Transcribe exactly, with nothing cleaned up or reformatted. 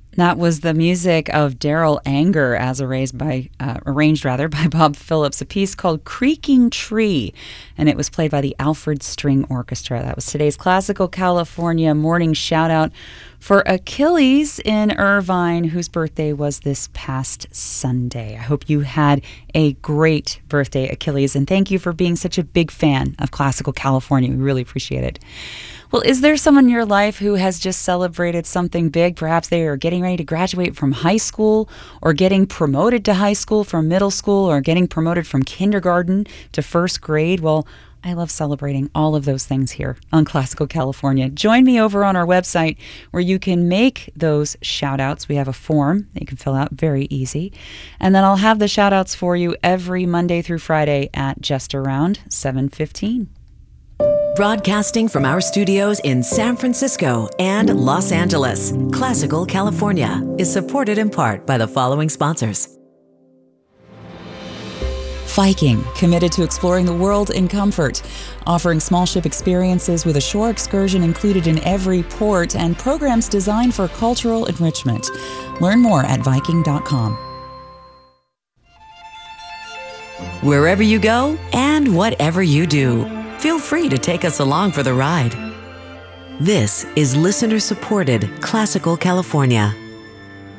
That was the music of Daryl Anger, as arranged by, uh, arranged rather by Bob Phillips, a piece called Creaking Tree, and it was played by the Alfred String Orchestra. That was today's Classical California morning shout-out for Achilles in Irvine, whose birthday was this past Sunday. I hope you had a great birthday, Achilles, and thank you for being such a big fan of Classical California. We really appreciate it. Well, is there someone in your life who has just celebrated something big? Perhaps they are getting ready to graduate from high school, or getting promoted to high school from middle school, or getting promoted from kindergarten to first grade. Well, I love celebrating all of those things here on Classical California. Join me over on our website where you can make those shout-outs. We have a form that you can fill out, very easy. And then I'll have the shout-outs for you every Monday through Friday at just around seven fifteen. Broadcasting from our studios in San Francisco and Los Angeles, Classical California is supported in part by the following sponsors. Viking, committed to exploring the world in comfort, offering small ship experiences with a shore excursion included in every port and programs designed for cultural enrichment. Learn more at Viking dot com. Wherever you go and whatever you do, feel free to take us along for the ride. This is listener-supported Classical California.